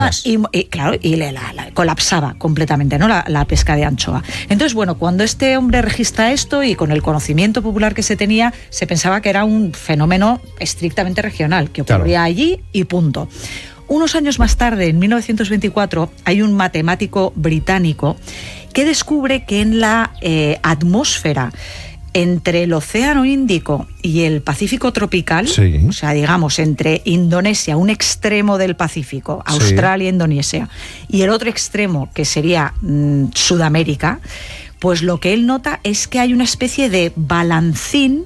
Claro, colapsaba completamente, ¿no? La pesca de anchoa. Entonces, bueno, cuando este hombre registra esto y con el conocimiento popular que se tenía, se pensaba que era un fenómeno estrictamente regional, que ocurría allí y punto. Unos años más tarde, en 1924, hay un matemático británico que descubre que en la atmósfera entre el Océano Índico y el Pacífico tropical, o sea, digamos, entre Indonesia, un extremo del Pacífico, Australia, Indonesia, y el otro extremo, que sería Sudamérica, pues lo que él nota es que hay una especie de balancín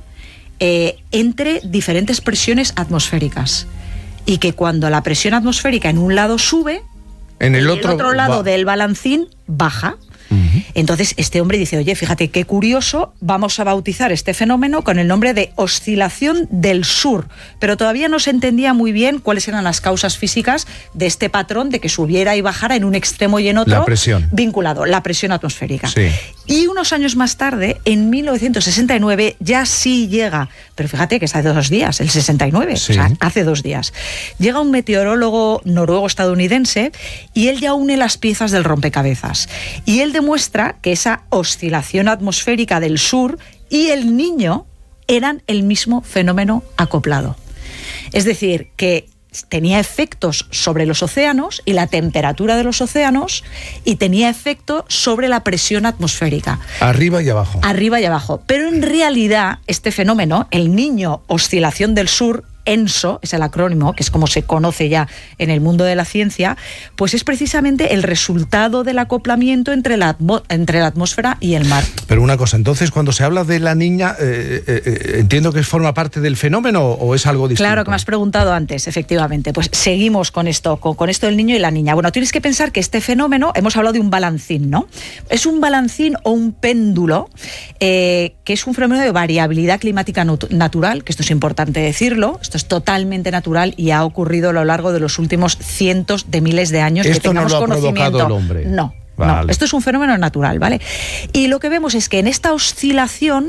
entre diferentes presiones atmosféricas, y que cuando la presión atmosférica en un lado sube, en el otro lado del balancín baja. Entonces este hombre dice, oye, fíjate qué curioso, vamos a bautizar este fenómeno con el nombre de oscilación del sur, pero todavía no se entendía muy bien cuáles eran las causas físicas de este patrón de que subiera y bajara en un extremo y en otro, la presión. Vinculado, la presión atmosférica. Sí. Y unos años más tarde, en 1969, ya sí llega, pero fíjate que es hace 2 días, el 69, o sea, hace 2 días, llega un meteorólogo noruego-estadounidense y él ya une las piezas del rompecabezas. Y él demuestra que esa oscilación atmosférica del sur y el Niño eran el mismo fenómeno acoplado. Es decir, que tenía efectos sobre los océanos y la temperatura de los océanos, y tenía efecto sobre la presión atmosférica. Arriba y abajo. Arriba y abajo. Pero en realidad este fenómeno, el Niño oscilación del sur, ENSO, es el acrónimo, que es como se conoce ya en el mundo de la ciencia, pues es precisamente el resultado del acoplamiento entre la atmósfera y el mar. Pero una cosa, entonces cuando se habla de la niña, entiendo que forma parte del fenómeno, ¿o es algo distinto? Claro, que me has preguntado antes, efectivamente. Pues seguimos con esto del niño y la niña. Bueno, tienes que pensar que este fenómeno, hemos hablado de un balancín, ¿no? Es un balancín o un péndulo, que es un fenómeno de variabilidad climática natural, que esto es importante decirlo. Esto es totalmente natural y ha ocurrido a lo largo de los últimos cientos de miles de años. Esto que tengamos no lo ha conocimiento. provocado el hombre. No, vale. No, esto es un fenómeno natural, ¿vale? Y lo que vemos es que en esta oscilación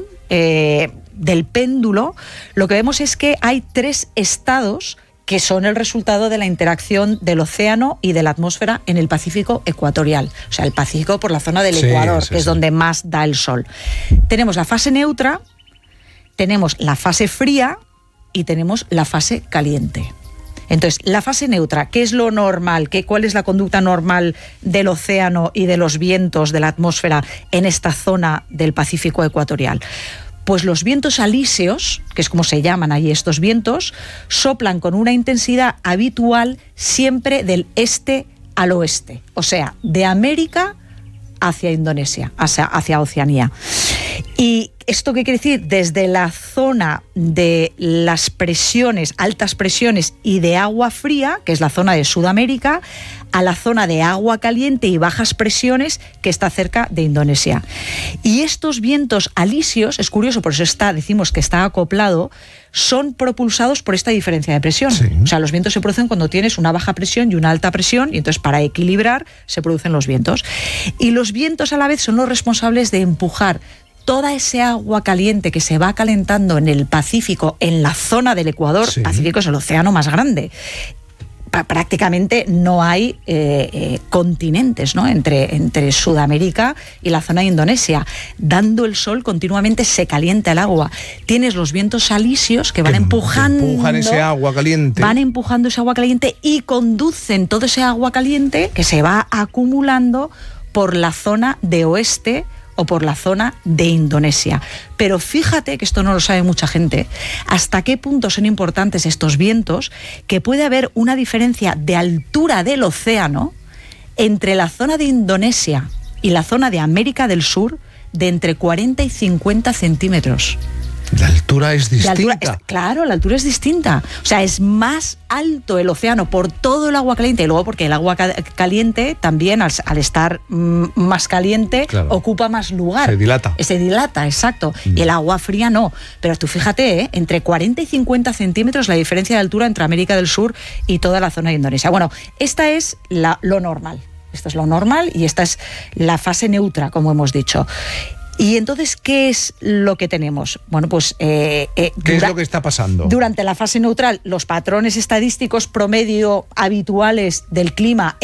del péndulo, lo que vemos es que hay 3 estados que son el resultado de la interacción del océano y de la atmósfera en el Pacífico ecuatorial. O sea, el Pacífico por la zona del Ecuador, que es donde más da el sol. Tenemos la fase neutra, tenemos la fase fría y tenemos la fase caliente. Entonces, la fase neutra, ¿qué es lo normal? ¿Cuál es la conducta normal del océano y de los vientos de la atmósfera en esta zona del Pacífico ecuatorial? Pues los vientos alíseos, que es como se llaman allí estos vientos, soplan con una intensidad habitual siempre del este al oeste, o sea, de América hacia Indonesia, hacia Oceanía. ¿Y esto qué quiere decir? Desde la zona de las presiones, altas presiones y de agua fría, que es la zona de Sudamérica, a la zona de agua caliente y bajas presiones, que está cerca de Indonesia. Y estos vientos alisios, es curioso, por eso decimos que está acoplado, son propulsados por esta diferencia de presión. Sí. O sea, los vientos se producen cuando tienes una baja presión y una alta presión, y entonces para equilibrar se producen los vientos. Y los vientos a la vez son los responsables de empujar toda ese agua caliente que se va calentando en el Pacífico, en la zona del Ecuador. Sí. Pacífico es el océano más grande. Prácticamente no hay continentes, ¿no? entre Sudamérica y la zona de Indonesia. Dando el sol continuamente se calienta el agua. Tienes los vientos alisios que van empujan ese agua caliente. Van empujando ese agua caliente y conducen todo ese agua caliente que se va acumulando por la zona de oeste o por la zona de Indonesia. Pero fíjate, que esto no lo sabe mucha gente, hasta qué punto son importantes estos vientos, que puede haber una diferencia de altura del océano entre la zona de Indonesia y la zona de América del Sur de entre 40 y 50 centímetros. La altura es distinta. Claro, la altura es distinta. O sea, es más alto el océano por todo el agua caliente, y luego porque el agua caliente también, al estar más caliente, claro, ocupa más lugar. Se dilata, exacto. Y el agua fría no. Pero tú fíjate, entre 40 y 50 centímetros la diferencia de altura entre América del Sur y toda la zona de Indonesia. Bueno, esta es lo normal. Esto es lo normal y esta es la fase neutra, como hemos dicho. Y entonces, ¿qué es lo que tenemos? Bueno, pues ¿qué es lo que está pasando? Durante la fase neutral, los patrones estadísticos promedio habituales del clima